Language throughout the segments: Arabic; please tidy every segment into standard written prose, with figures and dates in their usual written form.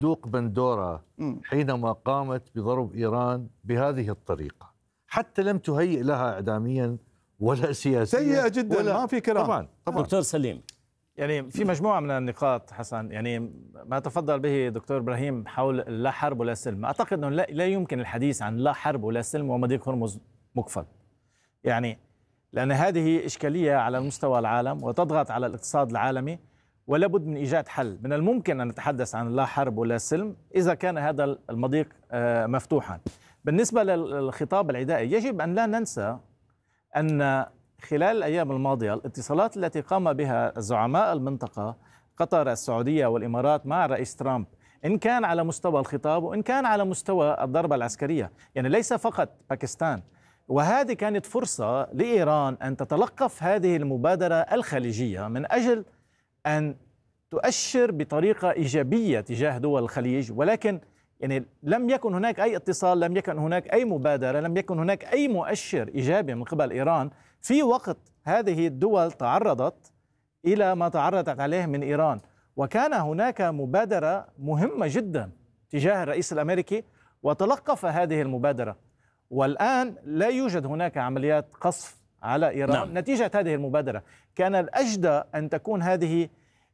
صندوق بندورا حينما قامت بضرب إيران بهذه الطريقة، حتى لم تهيئ لها إعلاميا ولا سياسيا، سيئة جدا، ما في كلام. طبعا. دكتور سليم، يعني في مجموعة من النقاط حسن، يعني ما تفضل به دكتور إبراهيم حول لا حرب ولا سلم. أعتقد أنه لا يمكن الحديث عن لا حرب ولا سلم ومضيق هرمز مقفل، يعني لأن هذه إشكالية على مستوى العالم وتضغط على الاقتصاد العالمي، ولا بد من إيجاد حل. من الممكن أن نتحدث عن لا حرب ولا سلم إذا كان هذا المضيق مفتوحا. بالنسبة للخطاب العدائي، يجب أن لا ننسى أن خلال الأيام الماضية الاتصالات التي قام بها زعماء المنطقة قطر، السعودية والإمارات مع الرئيس ترامب، إن كان على مستوى الخطاب وإن كان على مستوى الضربة العسكرية، يعني ليس فقط باكستان. وهذه كانت فرصة لإيران أن تتلقف هذه المبادرة الخليجية من أجل أن تؤشر بطريقة إيجابية تجاه دول الخليج، ولكن يعني لم يكن هناك أي اتصال، لم يكن هناك أي مبادرة، لم يكن هناك أي مؤشر إيجابي من قبل إيران في وقت هذه الدول تعرضت إلى ما تعرضت عليه من إيران. وكان هناك مبادرة مهمة جدا تجاه الرئيس الأمريكي وتلقف هذه المبادرة، والآن لا يوجد هناك عمليات قصف على إيران نتيجة هذه المبادرة. كان الأجدى أن تكون هذه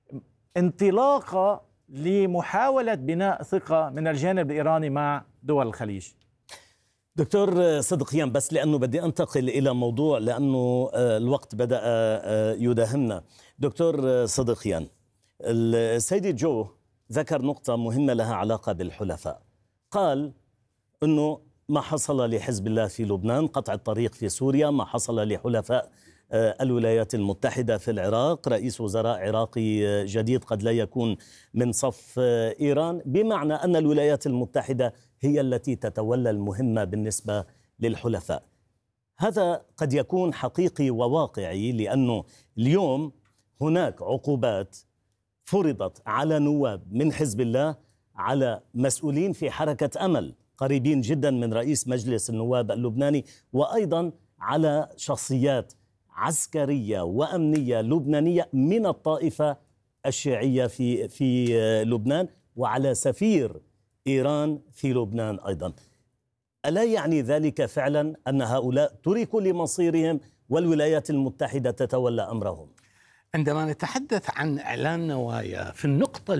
انطلاقة لمحاولة بناء ثقة من الجانب الإيراني مع دول الخليج. دكتور صدقيان، بس لأنه بدي أنتقل إلى موضوع لأنه الوقت بدأ يداهمنا. دكتور صدقيان، السيد جو ذكر نقطة مهمة لها علاقة بالحلفاء. قال أنه ما حصل لحزب الله في لبنان، قطع الطريق في سوريا، ما حصل لحلفاء الولايات المتحدة في العراق، رئيس وزراء عراقي جديد قد لا يكون من صف إيران، بمعنى أن الولايات المتحدة هي التي تتولى المهمة بالنسبة للحلفاء. هذا قد يكون حقيقي وواقعي، لأنه اليوم هناك عقوبات فرضت على نواب من حزب الله، على مسؤولين في حركة أمل قريبين جدا من رئيس مجلس النواب اللبناني، وأيضا على شخصيات عسكرية وأمنية لبنانية من الطائفة الشيعية في لبنان، وعلى سفير إيران في لبنان أيضا. ألا يعني ذلك فعلا أن هؤلاء تركوا لمصيرهم والولايات المتحدة تتولى أمرهم؟ عندما نتحدث عن إعلان نوايا في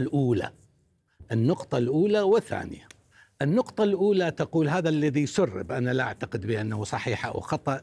النقطة الأولى والثانية، النقطة الأولى تقول هذا الذي سرب، أنا لا أعتقد بأنه صحيح أو خطأ،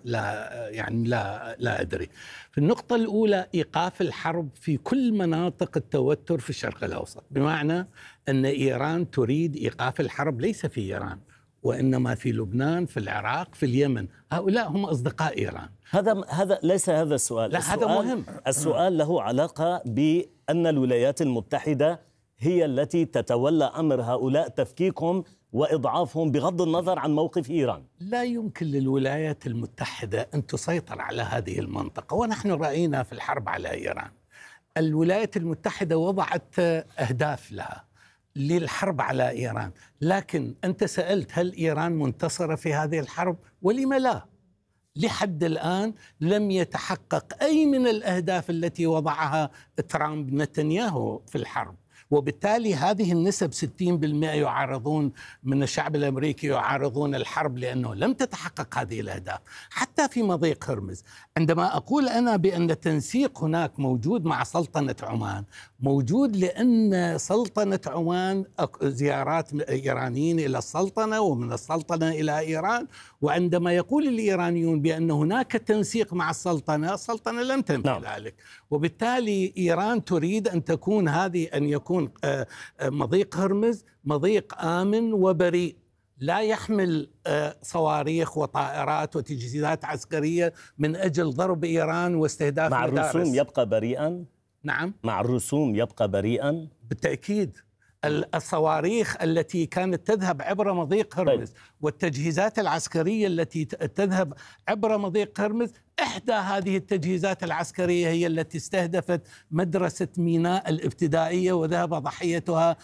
لا أدري. في النقطة الأولى إيقاف الحرب في كل مناطق التوتر في الشرق الأوسط، بمعنى أن إيران تريد إيقاف الحرب ليس في إيران وإنما في لبنان، في العراق، في اليمن. هؤلاء هم أصدقاء إيران. هذا ليس هذا السؤال. لا، هذا مهم. السؤال له علاقة بأن الولايات المتحدة هي التي تتولى أمر هؤلاء، تفكيكهم وإضعافهم بغض النظر عن موقف إيران. لا يمكن للولايات المتحدة أن تسيطر على هذه المنطقة، ونحن رأينا في الحرب على إيران الولايات المتحدة وضعت أهداف لها للحرب على إيران، لكن أنت سألت هل إيران منتصرة في هذه الحرب؟ ولم لا؟ لحد الآن لم يتحقق أي من الأهداف التي وضعها ترامب نتنياهو في الحرب، وبالتالي هذه النسب 60% يعارضون من الشعب الأمريكي يعارضون الحرب لأنه لم تتحقق هذه الأهداف. حتى في مضيق هرمز، عندما أقول أنا بأن التنسيق هناك موجود مع سلطنة عمان، موجود لأن سلطنة عمان زيارات إيرانيين إلى السلطنة ومن السلطنة إلى إيران، وعندما يقول الإيرانيون بأن هناك تنسيق مع السلطنة لم تنفي ذلك، وبالتالي إيران تريد أن تكون أن يكون مضيق هرمز مضيق آمن وبريء، لا يحمل صواريخ وطائرات وتجهيزات عسكرية من أجل ضرب إيران واستهداف مع مدارس. الرسوم يبقى بريئا؟ نعم، مع الرسوم يبقى بريئا؟ بالتأكيد. الصواريخ التي كانت تذهب عبر مضيق هرمز والتجهيزات العسكرية التي تذهب عبر مضيق هرمز، إحدى هذه التجهيزات العسكرية هي التي استهدفت مدرسة ميناء الابتدائية وذهب ضحيتها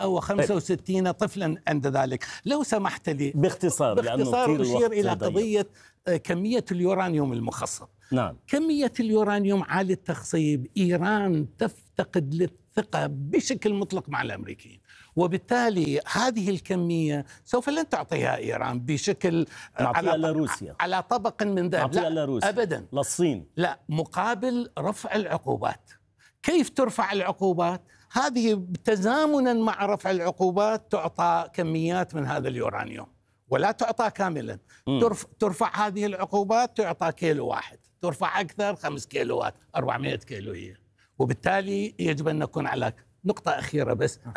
165 طفلا عند ذلك. لو سمحت لي باختصار أشير إلى قضية كمية اليورانيوم المخصب. نعم. كمية اليورانيوم عالي التخصيب، إيران تفتقد للثقة بشكل مطلق مع الأمريكيين، وبالتالي هذه الكمية سوف لن تعطيها إيران بشكل نعطيها لروسيا، على طبق من ذهب، نعطيها لا لروسيا أبدا، للصين، لا، مقابل رفع العقوبات. كيف ترفع العقوبات؟ هذه تزامنا مع رفع العقوبات تعطى كميات من هذا اليورانيوم، ولا تعطى كاملا. ترفع هذه العقوبات تعطى كيلو واحد، ترفع أكثر 5 كيلوات، 400 كيلو هي. وبالتالي يجب أن نكون على نقطة أخيرة بس